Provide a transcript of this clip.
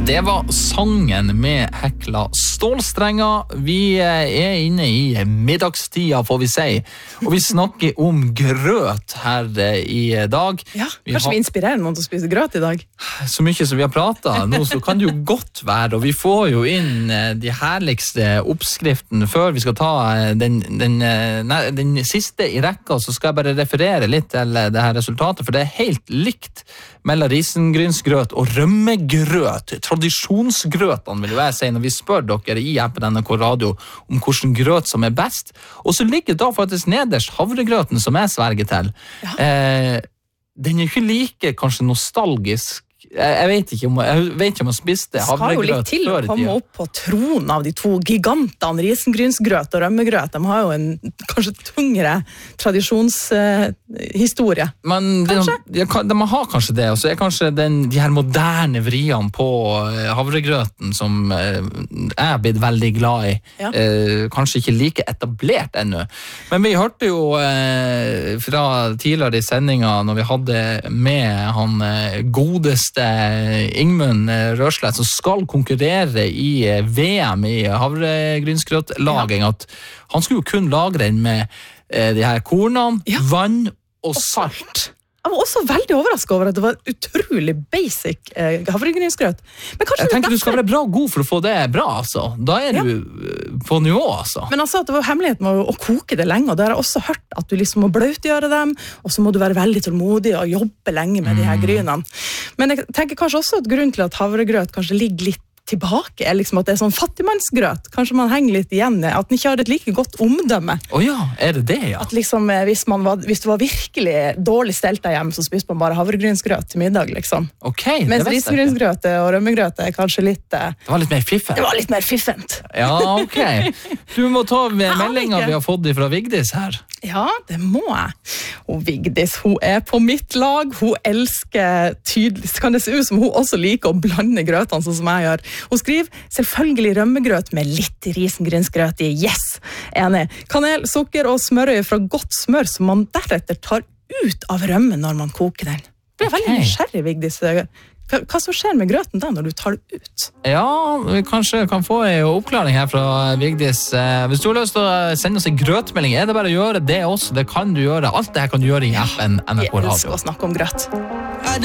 Det var sangen med Hekla Stålstrenger. Vi inne i middagstida, får vi si. Og vi snakker om grøt her i dag. Ja, kanskje vi inspirerer noen til å spise grøt i dag? Så mye som vi har pratet nå, så kan det jo godt være. Og vi får jo inn de herligste oppskriften før vi skal ta den siste i rekka. Så skal jeg bare referere litt til det her resultatet, for det er helt likt mellom risengrynsgrøt og rømmegrøt. Tradisjonsgrøtene vil jeg si når vi spør dere i appen NRK Radio om hvilken grøt som er best. Og så ligger da faktisk nederst havregrøten som jeg sverger til. Ja. Den er ikke like kanskje nostalgisk. Jeg vet ikke om jeg spiste havregrøt. Det skal jo litt til å komme opp på tronen av de to gigantene, risengrynsgrøt og rømmegrøt. De har jo en kanskje tungere tradisjonshistorie. Men de har kanskje det, og så er kanskje de her moderne vriene på havregrøten som jeg har blitt veldig glad i. Ja. Kanskje ikke like etablert ennå. Men vi hørte jo fra tidligere i sendingen når vi hadde med han godeste Ingmund Rørslett som skal konkurrere i VM i havregrynsgrøtlaging, at han skulle jo kun lagre den med de her kornene, vann og salt. Jeg var også veldig overrasket over at det var utrolig basic havregrynsgrøt. Jeg tenker du skal være bra god for å få det bra, altså. Da er du på nivå, altså. Men altså, det var hemmeligheten med å koke det lenge, og det har jeg også hørt at du liksom må bløtgjøre dem, og så må du være veldig tålmodig og jobbe lenge med de her grynene. Men jeg tenker kanskje også at grunnen til at havregrøt kanskje ligger litt tilbake er liksom at det er sånn fattigmannsgrøt. Kanskje man henger litt igjen, at den ikke har et like godt omdømme. Ja, er det det, ja? At liksom, hvis du var virkelig dårlig stelt der hjemme, så spiste man bare havregrynsgrøt til middag, liksom. Ok, mens risengrynsgrøt og rømmegrøt er kanskje litt... Det var litt mer fiffent. Det var litt mer fiffent. Ja, ok. Du må ta med meldingen vi har fått fra Vigdis her. Ja, det må jeg. Og Vigdis, hun er på mitt lag. Hun elsker tydelig... Kan det se ut som hun også liker å blande grøtene sånn som jeg gjør. Hun skriver, selvfølgelig rømmegrøt med litt risengrynsgrøt i, yes, enig. Kanel, sukker og smørøye fra godt smør som man deretter tar ut av rømmen når man koker den. Det er veldig nysgjerrig, Vigdis. Hva som skjer med grøten da når du tar det ut? Ja, vi kanskje kan få en oppklaring her fra Vigdis. Hvis du har lyst til å sende oss en grøtmelding, er det bare å gjøre det også. Det kan du gjøre. Alt det her kan du gjøre i appen NRK Radio. Jeg elsker å snakke om grøt.